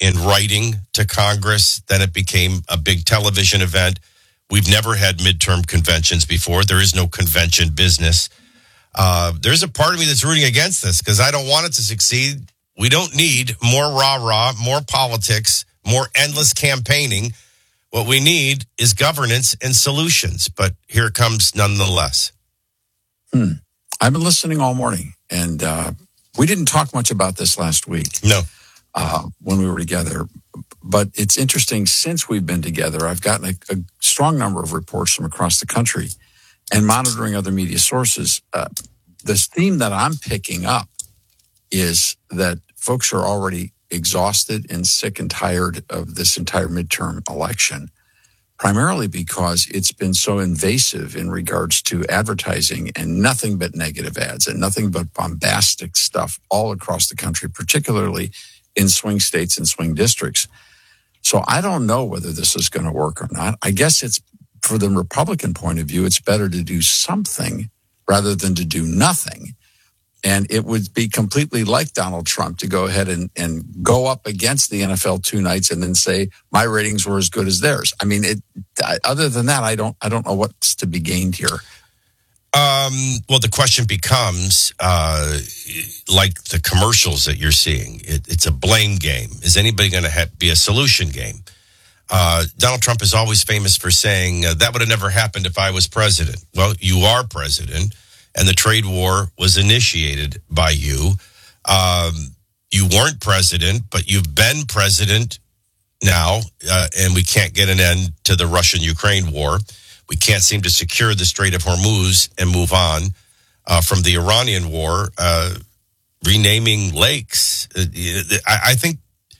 in writing to Congress. Then it became a big television event. We've never had midterm conventions before. There is no convention business. There's a part of me that's rooting against this because I don't want it to succeed. We don't need more rah-rah, more politics, more endless campaigning. What we need is governance and solutions. But here it comes nonetheless. I've been listening all morning, and we didn't talk much about this last week. No. When we were together. But it's interesting, since we've been together, I've gotten a strong number of reports from across the country and monitoring other media sources. This theme that I'm picking up is that folks are already exhausted and sick and tired of this entire midterm election, primarily because it's been so invasive in regards to advertising and nothing but negative ads and nothing but bombastic stuff all across the country, particularly in swing states and swing districts. So I don't know whether this is going to work or not. I guess it's, for the Republican point of view, it's better to do something rather than to do nothing. And it would be completely like Donald Trump to go ahead and go up against the NFL two nights and then say, my ratings were as good as theirs. I mean, other than that, I don't know what's to be gained here. Well, the question becomes, like the commercials that you're seeing, it's a blame game. Is anybody going to be a solution game? Donald Trump is always famous for saying, that would have never happened if I was president. Well, you are president, and the trade war was initiated by you. You weren't president, but you've been president now, and we can't get an end to the Russian-Ukraine war. We can't seem to secure the Strait of Hormuz and move on from the Iranian war, renaming lakes. I think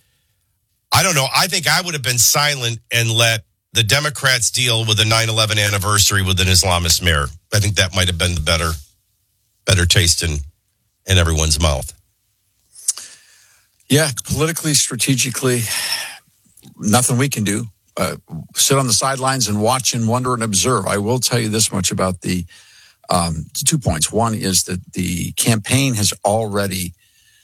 I would have been silent and let the Democrats deal with the 9/11 anniversary with an Islamist mayor. I think that might have been the better taste in everyone's mouth. Yeah, politically, strategically, nothing we can do. Sit on the sidelines and watch and wonder and observe. I will tell you this much about the 2 points. One is that the campaign has already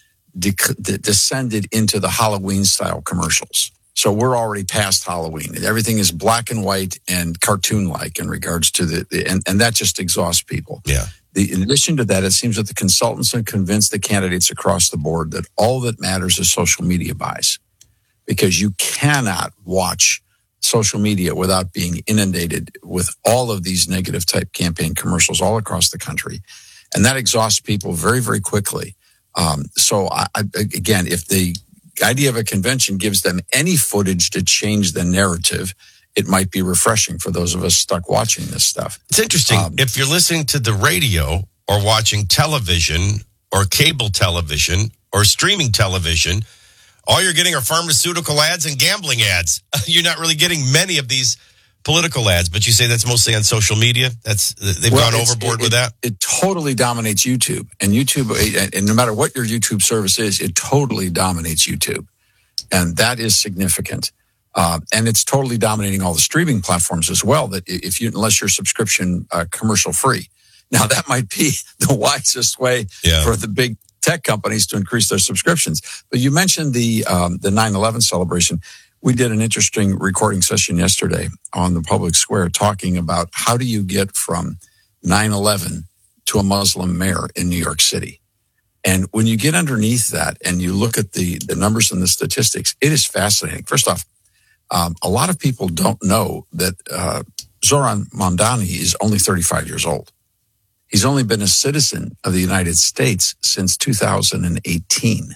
descended into the Halloween-style commercials. So we're already past Halloween. Everything is black and white and cartoon-like in regards to and that just exhausts people. Yeah. In addition to that, it seems that the consultants have convinced the candidates across the board that all that matters is social media buys, because you cannot watch social media without being inundated with all of these negative type campaign commercials all across the country. And that exhausts people very, very quickly. So again, if the idea of a convention gives them any footage to change the narrative, it might be refreshing for those of us stuck watching this stuff. It's interesting. If you're listening to the radio or watching television or cable television or streaming television, all you're getting are pharmaceutical ads and gambling ads. You're not really getting many of these political ads, but you say that's mostly on social media. They've gone overboard with that. It totally dominates YouTube, and no matter what your YouTube service is, it totally dominates YouTube, and that is significant. And it's totally dominating all the streaming platforms as well. That unless you're subscription commercial free, now that might be the wisest way for the big tech companies to increase their subscriptions. But you mentioned the 9/11 celebration. We did an interesting recording session yesterday on the public square talking about how do you get from 9/11 to a Muslim mayor in New York City. And when you get underneath that and you look at the numbers and the statistics, it is fascinating. First off, a lot of people don't know that Zoran Mamdani is only 35 years old. He's only been a citizen of the United States since 2018.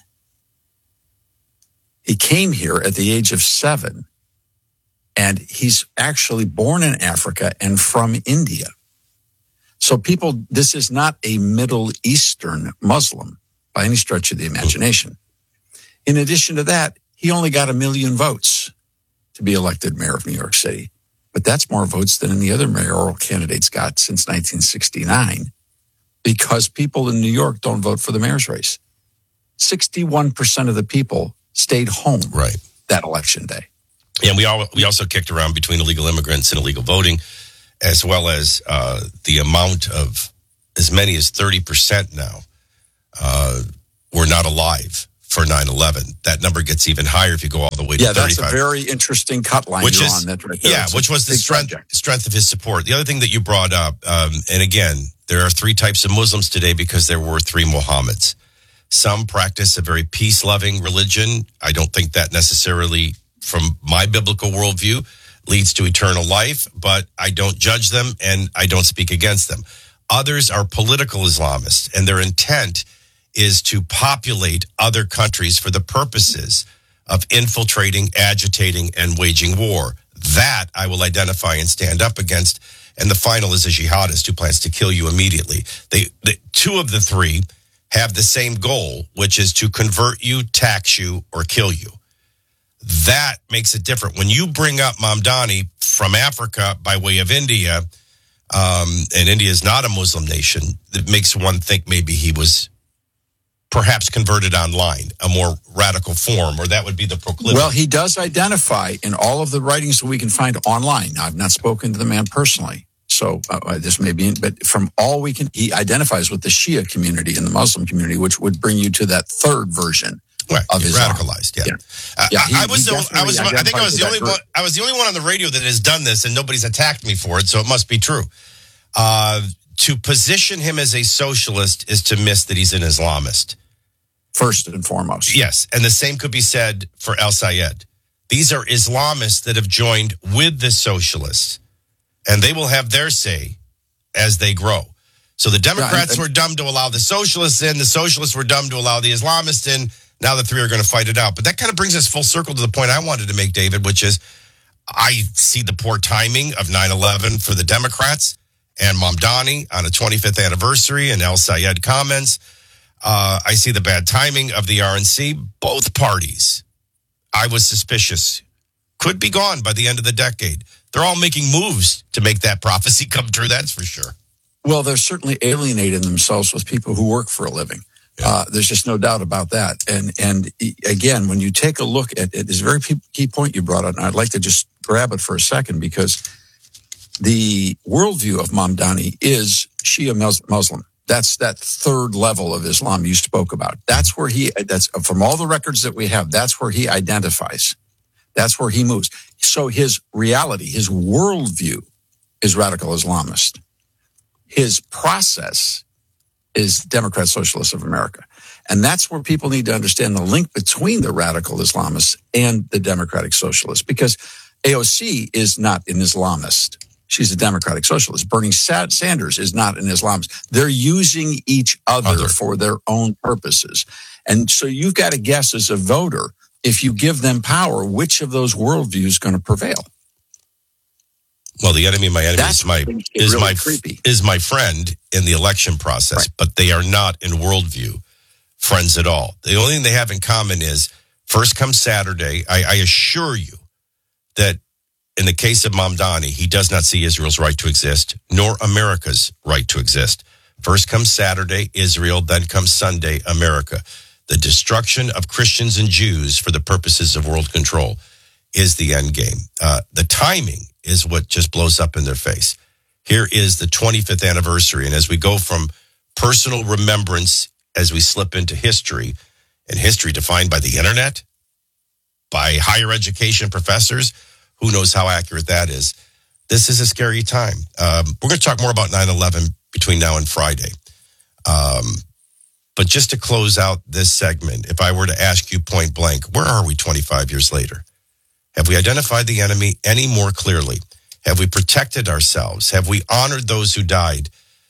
He came here at the age of 7, and he's actually born in Africa and from India. So this is not a Middle Eastern Muslim by any stretch of the imagination. In addition to that, he only got 1 million votes to be elected mayor of New York City. But that's more votes than any other mayoral candidates got since 1969, because people in New York don't vote for the mayor's race. 61% of the people stayed home that election day. And we also kicked around between illegal immigrants and illegal voting, as well as the amount of as many as 30% now were not alive for 9/11. That number gets even higher if you go all the way to 35. Yeah, that's a very interesting cut line which you're is, on. That right there. Yeah, which was the strength of his support. The other thing that you brought up, and again, there are three types of Muslims today because there were three Muhammads. Some practice a very peace-loving religion. I don't think that necessarily, from my biblical worldview, leads to eternal life, but I don't judge them and I don't speak against them. Others are political Islamists, and their intent is to populate other countries for the purposes of infiltrating, agitating, and waging war. That I will identify and stand up against. And the final is a jihadist who plans to kill you immediately. Two of the three have the same goal, which is to convert you, tax you, or kill you. That makes it different. When you bring up Mamdani from Africa by way of India, and India is not a Muslim nation, that makes one think maybe he was perhaps converted online, a more radical form, or that would be the proclivity. Well, he does identify in all of the writings that we can find online. Now, I've not spoken to the man personally, so this may be, but from all we can, he identifies with the Shia community and the Muslim community, which would bring you to that third version. Right, of his radicalized. Yeah. I was the only one on the radio that has done this, and nobody's attacked me for it, so it must be true. To position him as a socialist is to miss that he's an Islamist. First and foremost. Yes, and the same could be said for El Sayed. These are Islamists that have joined with the socialists, and they will have their say as they grow. So the Democrats were dumb to allow the socialists in, the socialists were dumb to allow the Islamists in. Now the three are going to fight it out. But that kind of brings us full circle to the point I wanted to make, David, which is I see the poor timing of 9/11 for the Democrats and Mamdani on a 25th anniversary and El Sayed comments. I see the bad timing of the RNC. Both parties, I was suspicious, could be gone by the end of the decade. They're all making moves to make that prophecy come true, that's for sure. Well, they're certainly alienating themselves with people who work for a living. Yeah. There's just no doubt about that. And again, when you take a look at it, it's a very key point you brought up, and I'd like to just grab it for a second, because the worldview of Mamdani is Shia Muslim. That's that third level of Islam you spoke about. That's where that's from all the records that we have, that's where he identifies. That's where he moves. So his reality, his worldview is radical Islamist. His process is Democrat Socialists of America. And that's where people need to understand the link between the radical Islamists and the Democratic Socialists, because AOC is not an Islamist. She's a Democratic Socialist. Bernie Sanders is not an Islamist. They're using each other for their own purposes. And so you've got to guess as a voter, if you give them power, which of those worldviews is going to prevail? Well, the enemy of my enemy is my friend in the election process, right. But they are not in worldview friends at all. The only thing they have in common is first comes Saturday. I assure you that in the case of Mamdani, he does not see Israel's right to exist, nor America's right to exist. First comes Saturday, Israel, then comes Sunday, America. The destruction of Christians and Jews for the purposes of world control is the end game. The timing is what just blows up in their face. Here is the 25th anniversary. And as we go from personal remembrance, as we slip into history, and history defined by the internet, by higher education professors, who knows how accurate that is. This is a scary time. We're going to talk more about 9/11 between now and Friday. But just to close out this segment, if I were to ask you point blank, where are we 25 years later? Have we identified the enemy any more clearly? Have we protected ourselves? Have we honored those who died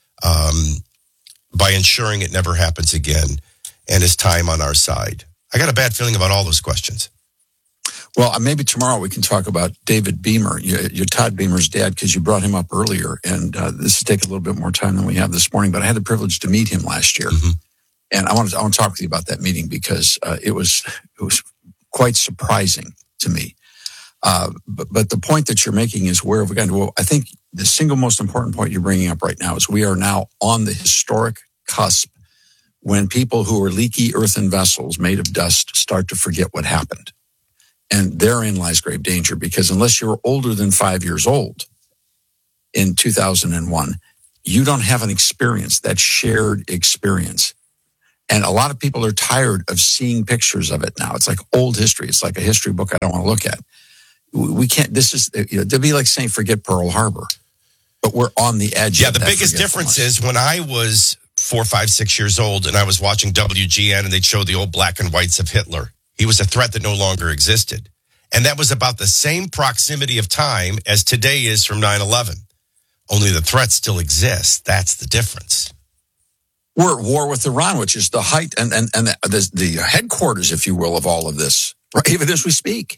by ensuring it never happens again? And is time on our side? I got a bad feeling about all those questions. Well, maybe tomorrow we can talk about David Beamer, you're Todd Beamer's dad, because you brought him up earlier. And this will take a little bit more time than we have this morning, but I had the privilege to meet him last year. Mm-hmm. And I want to talk with you about that meeting, because it was quite surprising to me. But the point that you're making is, where have we gotten to? Well, I think the single most important point you're bringing up right now is we are now on the historic cusp when people who are leaky earthen vessels made of dust start to forget what happened. And therein lies grave danger, because unless you're older than 5 years old in 2001, you don't have an experience, that shared experience. And a lot of people are tired of seeing pictures of it now. It's like old history. It's like a history book I don't want to look at. We can't, this is, it'd be like saying forget Pearl Harbor. But we're on the edge. Yeah, the biggest difference is when I was 4, 5, 6 years old and I was watching WGN and they'd show the old black and whites of Hitler. He was a threat that no longer existed. And that was about the same proximity of time as today is from 9/11. Only the threat still exists. That's the difference. We're at war with Iran, which is the height and the headquarters, if you will, of all of this, right? Even as we speak.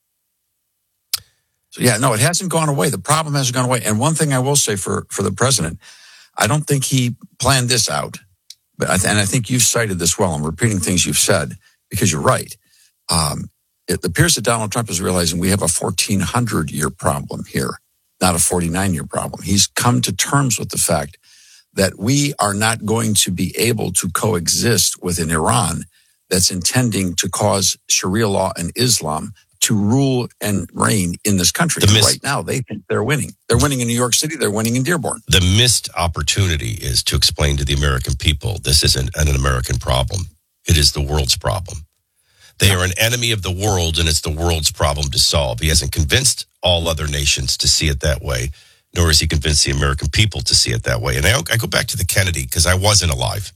So, yeah, no, it hasn't gone away. The problem hasn't gone away. And one thing I will say for the president, I don't think he planned this out. But I think you've cited this well. I'm repeating things you've said because you're right. It appears that Donald Trump is realizing we have a 1,400-year problem here, not a 49-year problem. He's come to terms with the fact that we are not going to be able to coexist with an Iran that's intending to cause Sharia law and Islam to rule and reign in this country. Right now, they think they're winning. They're winning in New York City. They're winning in Dearborn. The missed opportunity is to explain to the American people this isn't an American problem. It is the world's problem. They are an enemy of the world, and it's the world's problem to solve. He hasn't convinced all other nations to see it that way, nor has he convinced the American people to see it that way. And I go back to the Kennedy because I wasn't alive.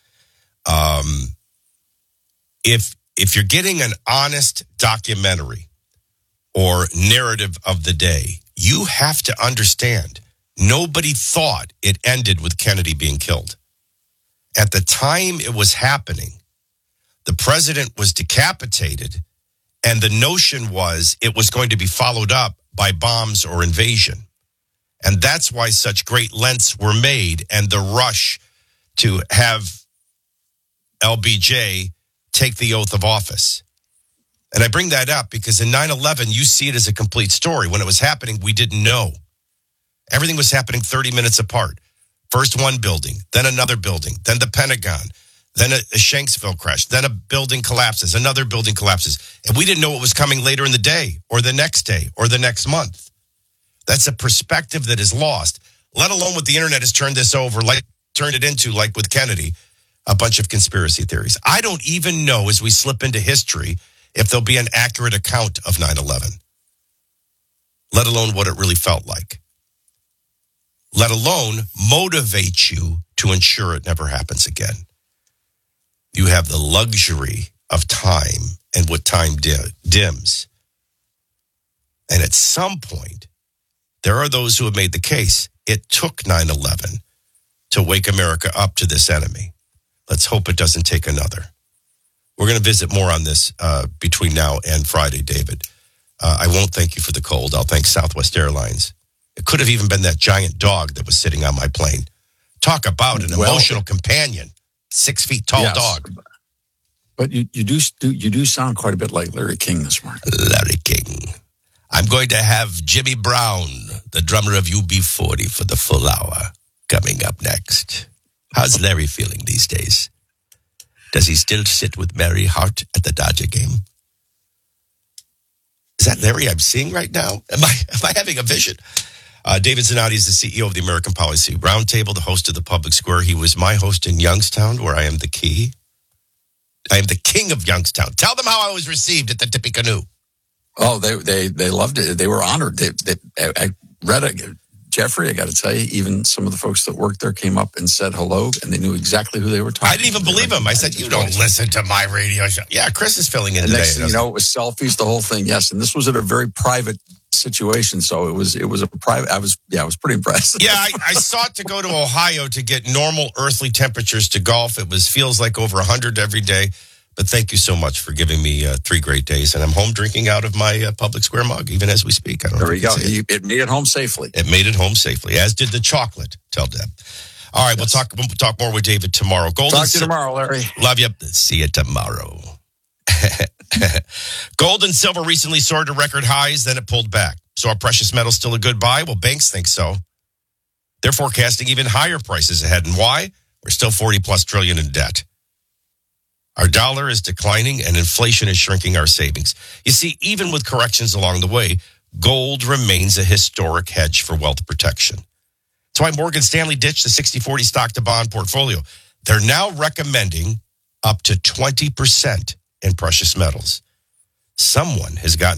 If you're getting an honest documentary or narrative of the day, you have to understand nobody thought it ended with Kennedy being killed. At the time it was happening, the president was decapitated, and the notion was it was going to be followed up by bombs or invasion. And that's why such great lengths were made and the rush to have LBJ take the oath of office. And I bring that up because in 9/11, you see it as a complete story. When it was happening, we didn't know. Everything was happening 30 minutes apart. First one building, then another building, then the Pentagon, then a Shanksville crash, then a building collapses, another building collapses. And we didn't know what was coming later in the day or the next month. That's a perspective that is lost, let alone what the internet has turned it into, like with Kennedy, a bunch of conspiracy theories. I don't even know, as we slip into history, if there'll be an accurate account of 9/11, let alone what it really felt like, let alone motivate you to ensure it never happens again. You have the luxury of time and what time dims. And at some point, there are those who have made the case. It took 9/11 to wake America up to this enemy. Let's hope it doesn't take another. We're going to visit more on this between now and Friday, David. I won't thank you for the cold. I'll thank Southwest Airlines. It could have even been that giant dog that was sitting on my plane. Talk about an emotional companion. 6 feet tall dog. But you do sound quite a bit like Larry King this morning. Larry King. I'm going to have Jimmy Brown, the drummer of UB40, for the full hour coming up next. How's Larry feeling these days? Does he still sit with Mary Hart at the Dodger game? Is that Larry I'm seeing right now? Am I having a vision? David Zanotti is the CEO of the American Policy Roundtable, the host of the Public Square. He was my host in Youngstown, where I am the key. I am the king of Youngstown. Tell them how I was received at the Tippecanoe. Oh, they loved it. They were honored. I read it. Jeffrey, I got to tell you, even some of the folks that worked there came up and said hello, and they knew exactly who they were talking to. I didn't even believe him. I said, you don't listen to my radio show. Yeah, Chris is filling in today. Next thing you know, it was selfies, the whole thing. Yes, and this was at a very private situation, so it was a private. I was pretty impressed. Yeah, I sought to go to Ohio to get normal earthly temperatures to golf. It feels like over 100 every day. But thank you so much for giving me 3 great days. And I'm home drinking out of my Public Square mug, even as we speak. There you go. It made it home safely. It made it home safely, as did the chocolate, tell Deb. All right, yes. We'll talk more with David tomorrow. Talk to you tomorrow, Larry. Love you. See you tomorrow. Gold and silver recently soared to record highs, then it pulled back. So are precious metals still a good buy? Well, banks think so. They're forecasting even higher prices ahead. And why? We're still 40+ trillion in debt. Our dollar is declining and inflation is shrinking our savings. You see, even with corrections along the way, gold remains a historic hedge for wealth protection. That's why Morgan Stanley ditched the 60-40 stock to bond portfolio. They're now recommending up to 20% in precious metals. Someone has gotten